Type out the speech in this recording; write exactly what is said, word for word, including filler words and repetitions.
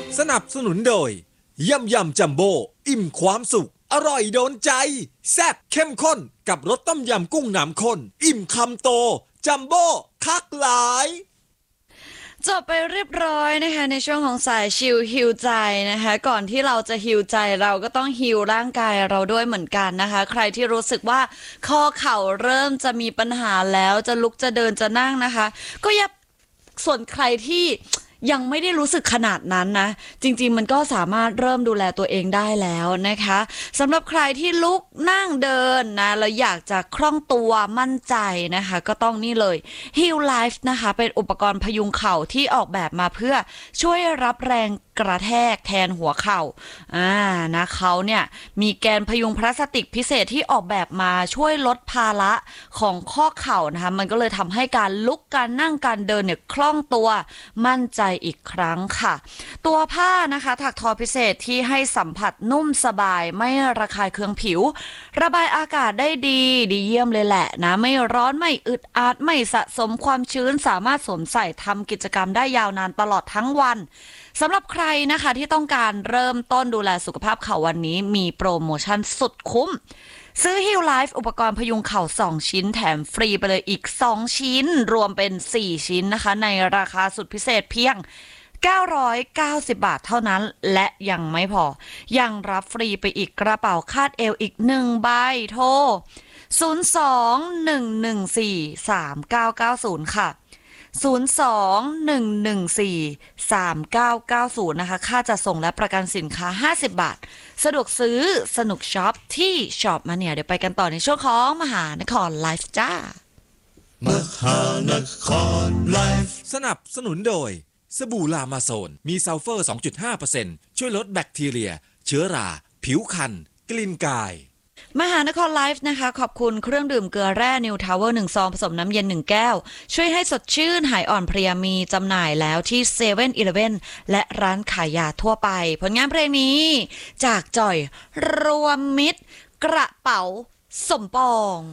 สนับสนุนโดยยำยำจัมโบ้อิ่มความสุขอร่อยโดนใจแซ่บเข้มข้นกับรสต้มยำกุ้งน้ำข้นอิ่มคำโตจัมโบ้คักหลายจบไปเรียบร้อยนะคะในช่วงของสายชิลฮิวใจนะคะก่อนที่เราจะฮิวใจเราก็ต้องฮิวร่างกายเราด้วยเหมือนกันนะคะใครที่รู้สึกว่าข้อเข่าเริ่มจะมีปัญหาแล้วจะลุกจะเดินจะนั่งนะคะก็อย่าส่วนใครที่ยังไม่ได้รู้สึกขนาดนั้นนะจริงๆมันก็สามารถเริ่มดูแลตัวเองได้แล้วนะคะสำหรับใครที่ลุกนั่งเดินนะแล้วอยากจะคล่องตัวมั่นใจนะคะก็ต้องนี่เลย Heal Life นะคะเป็นอุปกรณ์พยุงเข่าที่ออกแบบมาเพื่อช่วยรับแรงกระแทกแทนหัวเข่าอ่านะเขาเนี่ยมีแกนพยุงพลาสติกพิเศษที่ออกแบบมาช่วยลดภาระของข้อเข่านะคะมันก็เลยทำให้การลุกการนั่งการเดินเนี่ยคล่องตัวมั่นใจอีกครั้งค่ะตัวผ้านะคะถักทอพิเศษที่ให้สัมผัสนุ่มสบายไม่ระคายเคืองผิวระบายอากาศได้ดีดีเยี่ยมเลยแหละนะไม่ร้อนไม่อึดอัดไม่สะสมความชื้นสามารถสวมใส่ทำกิจกรรมได้ยาวนานตลอดทั้งวันสำหรับใครนะคะที่ต้องการเริ่มต้นดูแลสุขภาพเข่าวันนี้มีโปรโมชั่นสุดคุ้มซื้อ Heal Life อุปกรณ์พยุงเข่าสองชิ้นแถมฟรีไปเลยอีกสองชิ้นรวมเป็นสี่ชิ้นนะคะในราคาสุดพิเศษเพียงเก้าร้อยเก้าสิบบาทเท่านั้นและยังไม่พอยังรับฟรีไปอีกกระเป๋าคาดเอวอีกหนึ่งใบโทรศูนย์ สอง หนึ่ง หนึ่ง สี่ สาม เก้า เก้า ศูนย์ค่ะศูนย์ สอง หนึ่ง หนึ่ง สี่ สาม เก้า เก้า ศูนย์นะคะค่าจัดส่งและประกันสินค้าห้าสิบบาทสะดวกซื้อสนุกช็อปที่ช็อปมาเนี่ยเดี๋ยวไปกันต่อในช่วงของมหานครไลฟ์จ้ามหานครไลฟ์สนับสนุนโดยสบู่ลามาโซนมีซัลเฟอร์ สองจุดห้าเปอร์เซ็นต์ ช่วยลดแบคทีเรียเชื้อราผิวคันกลิ่นกายมหานครไลฟ์นะคะขอบคุณเครื่องดื่มเกลือแร่นิวทาวเวอร์หนึ่งซองผสมน้ำเย็นหนึ่งแก้วช่วยให้สดชื่นหายอ่อนเพลียมีจำหน่ายแล้วที่เซเว่นอีเลฟเว่นและร้านขายยาทั่วไปผลงานเพลงนี้จากจ่อยรวมมิตรกระเป๋าสมปอง